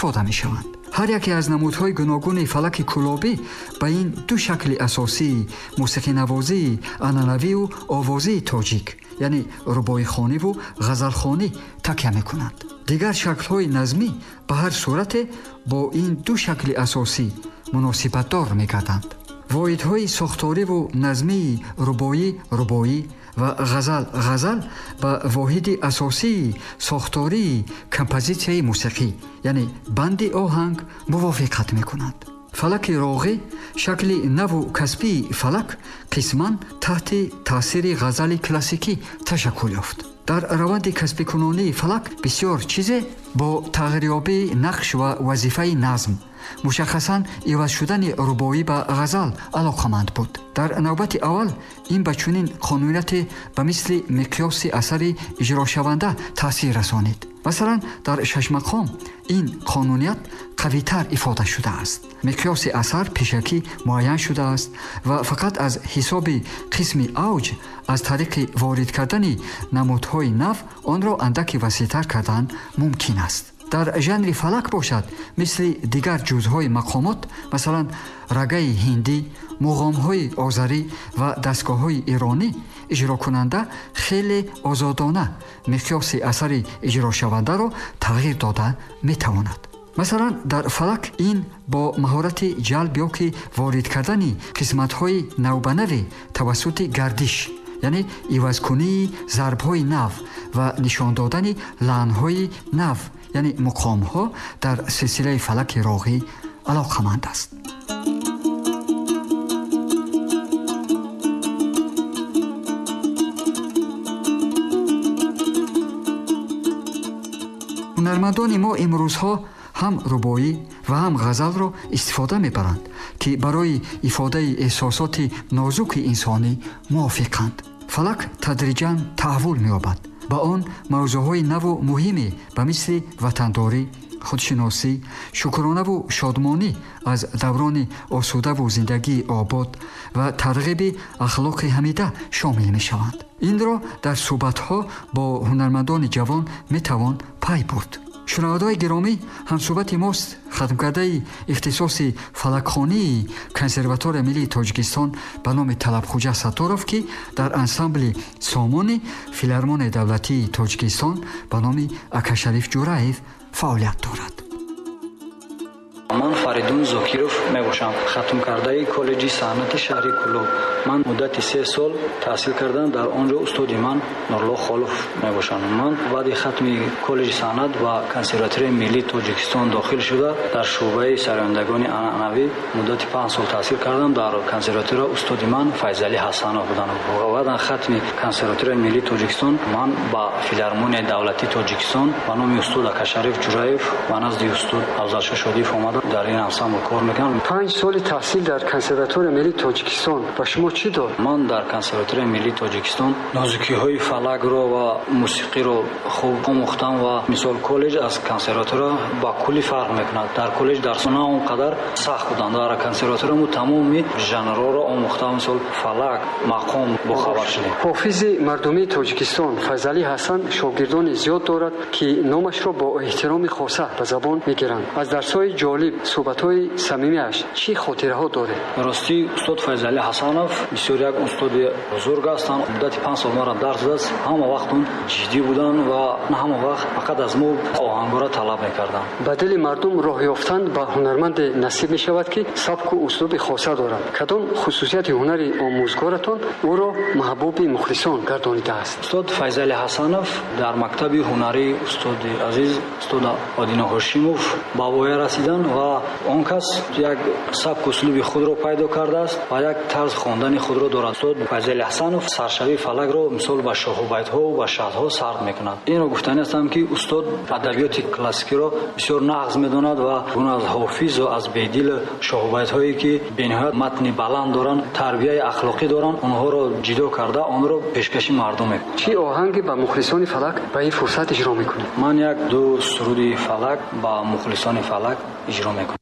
истифода мешаванд. ҳар яке аз намудҳои гуногуни фалаки кӯлобӣ ба ин ду шакли асосии мусиқинавозии анъанавию овозии тоҷик, яъне рубоихониву ғазалхонӣ такя мекунанд. дигар шаклҳои назмӣ ба ҳар сурате бо ин ду шакли асосӣ муносибатдор мегарданд. воҳидҳои сохториву назмии рубоӣ ва ғазал ба воҳиди асосии сохтории композитсияи мусиқӣ, яъне банди оҳанг мувофиқат мекунанд. фалаки роғӣ, шакли наву касбии фалак, қисман таҳти таъсири ғазали классикӣ ташаккул ёфт. дар раванди касбикунонии фалак бисёр чизе бо тағйирёбии нақш ва вазифаи назм, мушаххасан иваз шудани рубоӣ ба ғазал алоқаманд буд. дар навбати аввал ин ба чунин қонунияте ба мисли миқёси асари иҷрошаванда таъсир расонид. масалан, дар шашмақом ин қонуният қавитар ифода шудааст. миқёси асар пешакӣ муайян шудааст ва фақат аз ҳисоби қисми авҷ аз тариқи ворид кардани намудҳои нав онро андаки васеътар кардан мумкин аст. дар жанри фалак бошад, мисли дигар ҷузъҳои мақомот, масалан рагаи ҳиндӣ, муғомҳои озарӣ ва дастгоҳҳои иронӣ, иҷрокунанда хеле озодона миқёси асари иҷрошавандаро тағйир дода метавонад. масалан дар фалак ин бо маҳорати ҷалб ё ки ворид кардани қисматҳои навбанави тавассути гардиш, яъне ивазкунии зарбҳои нав ва нишон додани лаънҳои нав, яъне муқомҳо дар силсилаи фалаки роғӣ алоқаманд аст. ҳунармандони мо имрӯзҳо ҳам рубоӣ ва ҳам ғазалро истифода мебаранд, ки барои ифодаи эҳсосоти нозуки инсонӣ мувофиқанд. фалак тадриҷан таҳввул меёбад. ба он мавзӯъҳои наву муҳиме ба мисли ватандорӣ, худшиносӣ, шукронаву шодмонӣ аз даврони осудаву зиндагии обод ва тарғиби ахлоқи ҳамида шомил мешаванд. инро дар суҳбатҳо бо ҳунармандони ҷавон метавон пай бурд. шунавандаҳои гиромӣ, ҳамсуҳбати мост хатмкардаи ихтисоси фалакхонии консерваторияи миллии Тоҷикистон ба номи Талабхоҷа Сатторов, ки дар ансамбли сомони филармонияи давлатии Тоҷикистон ба номи Акашариф Ҷураев фаъолият дорад. ман Фаридун Зокиров мебошам, хатмкардаи коллеҷи санъати шаҳри Кӯлоб. ман муддати 3 сол таҳсил кардам. дар онҷо устоди ман Нурлоҳ Холов мебошанд. ман баъди хатми коллеҷи санъат ва консерваторияи миллии Тоҷикистон дохил шуда дар шуъбаи сарояндагони анъанавӣ муддати 5 сол таҳсил кардам. дар консерватория устоди ман Файзалӣ Ҳасанов буданд. баъдан хатми консерваторияи миллии Тоҷикистон ман ба филармонияи давлатии Тоҷикистон ба номи устод Акашариф Ҷураев ва назди устод Афзалшоҳ Шодиев омада дар ин ансамбл кор мекунам. 5 соли таҳсил дар консерваторияи миллии Тоҷикистон ба шумо чӣ дод? ман дар консерваторияи миллии Тоҷикистон нозукиҳои фалагро ва мусиқиро хуб омӯхтам ва мисол коллеҷ аз консерватория ба кулли фарқ мекунад. дар коллеҷ дарсона он қадар сахт буданд. дар консерватория мо тамоми жанрҳоро омӯхтам, мисол фалак, мақом бохабар шудем. ҳофизи мардумии Тоҷикистон Файзалӣ Ҳасан шогирдони зиёд дорад, ки номашро бо эҳтироми хоса ба забон мегиранд. аз дарсҳои ҷолиб, суҳбатҳои самимиаш чӣ хотираҳо доред? ростӣ устод Файзалӣ Ҳасанов бисёр як устоди бузург ҳастанд. муддати 5 сол мара дарс дод. ҳама вақт он ҷиддӣ буданд ва ҳама вақт фақат аз мо оҳангора талаб мекарданд. ба дили мардум роҳ ёфтан ба ҳунарманде насиб мешавад, ки сабку услуби хоса дорад. кадом хусусияти ҳунари омӯзгоратон ӯро маҳбуби мухлисон гардонидааст? устод Файзалӣ Ҳасанов дар мактаби ҳунарии устоди азиз устод Одина Ҳошимов ба воя расиданд ва он кас як сабку услуби худро пайдо кардааст ва як тарз хондани худро дорад. устод Файзалӣ Ҳасанов саршавии фалагро мисол ба шоҳубайтҳо ва шаҳрҳо сард мекунад. инро гуфтани ҳастам, ки устод адабиёти классикиро бисёр нағз медонад ва гуна аз ҳофиз ва аз бедил шоҳубайтҳое ки бениҳоят матни баланд доранд, тарбияи ахлоқӣ доранд, онҳоро ҷидо карда онро пешкаши мардум мекунад. чӣ оҳанги ба мухлисони фалак ба ин фурсат иҷро мекунед? ман як ду суруди фалак ба мухлисони фалак иҷро мекунам.